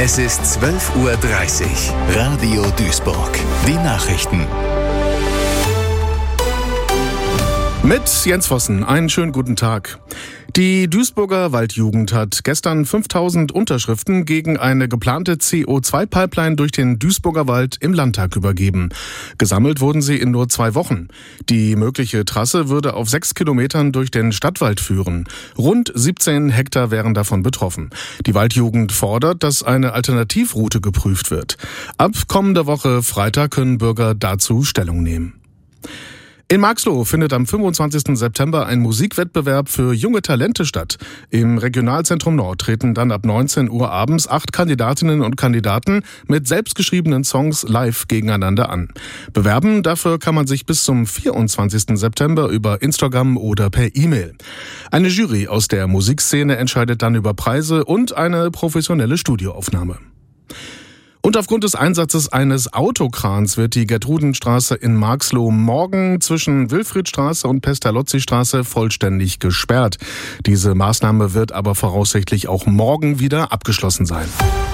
Es ist 12:30 Uhr. Radio Duisburg. Die Nachrichten. Mit Jens Vossen, einen schönen guten Tag. Die Duisburger Waldjugend hat gestern 5000 Unterschriften gegen eine geplante CO2-Pipeline durch den Duisburger Wald im Landtag übergeben. Gesammelt wurden sie in nur 2 Wochen. Die mögliche Trasse würde auf 6 Kilometern durch den Stadtwald führen. Rund 17 Hektar wären davon betroffen. Die Waldjugend fordert, dass eine Alternativroute geprüft wird. Ab kommender Woche Freitag können Bürger dazu Stellung nehmen. In Marxloh findet am 25. September ein Musikwettbewerb für junge Talente statt. Im Regionalzentrum Nord treten dann ab 19 Uhr abends 8 Kandidatinnen und Kandidaten mit selbstgeschriebenen Songs live gegeneinander an. Bewerben dafür kann man sich bis zum 24. September über Instagram oder per E-Mail. Eine Jury aus der Musikszene entscheidet dann über Preise und eine professionelle Studioaufnahme. Und aufgrund des Einsatzes eines Autokrans wird die Gertrudenstraße in Marxloh morgen zwischen Wilfriedstraße und Pestalozzi-Straße vollständig gesperrt. Diese Maßnahme wird aber voraussichtlich auch morgen wieder abgeschlossen sein.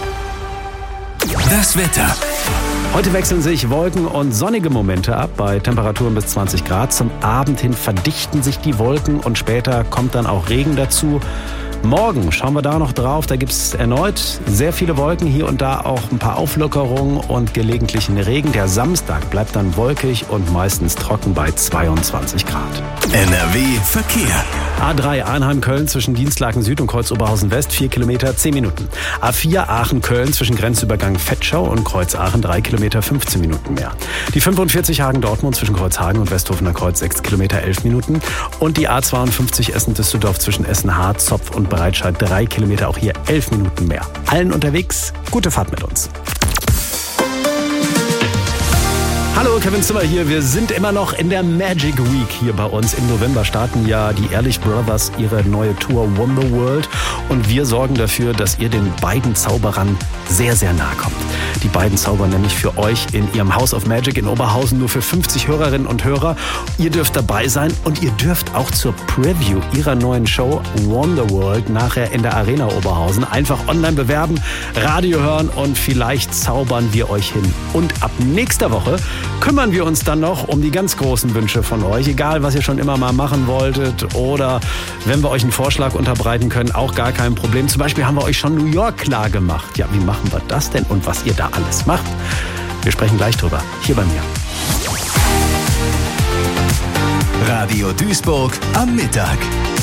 Das Wetter. Heute wechseln sich Wolken und sonnige Momente ab bei Temperaturen bis 20 Grad. Zum Abend hin verdichten sich die Wolken und später kommt dann auch Regen dazu. Morgen schauen wir da noch drauf, da gibt es erneut sehr viele Wolken, hier und da auch ein paar Auflockerungen und gelegentlichen Regen. Der Samstag bleibt dann wolkig und meistens trocken bei 22 Grad. NRW Verkehr. A3 Arnheim-Köln zwischen Dienstlaken Süd und Kreuz Oberhausen-West 4 Kilometer 10 Minuten. A4 Aachen-Köln zwischen Grenzübergang Vetschau und Kreuz Aachen 3 Kilometer 15 Minuten mehr. Die 45 Hagen-Dortmund zwischen Kreuzhagen und Westhofener Kreuz 6 Kilometer 11 Minuten. Und die A52 Essen-Düsseldorf zwischen Essen-Hart, Zopf und Breitscheid 3 Kilometer, auch hier 11 Minuten mehr. Allen unterwegs, gute Fahrt mit uns. Hallo, Kevin Zimmer hier. Wir sind immer noch in der Magic Week hier bei uns. Im November starten ja die Ehrlich Brothers ihre neue Tour Wonderworld und wir sorgen dafür, dass ihr den beiden Zauberern sehr, sehr nahe kommt. Die beiden zaubern nämlich für euch in ihrem House of Magic in Oberhausen nur für 50 Hörerinnen und Hörer. Ihr dürft dabei sein und ihr dürft auch zur Preview ihrer neuen Show Wonderworld nachher in der Arena Oberhausen einfach online bewerben, Radio hören und vielleicht zaubern wir euch hin. Und ab nächster Woche kümmern wir uns dann noch um die ganz großen Wünsche von euch. Egal, was ihr schon immer mal machen wolltet oder wenn wir euch einen Vorschlag unterbreiten können, auch gar kein Problem. Zum Beispiel haben wir euch schon New York klar gemacht. Ja, wie machen wir das denn und was ihr da alles macht? Wir sprechen gleich drüber, hier bei mir. Radio Duisburg am Mittag.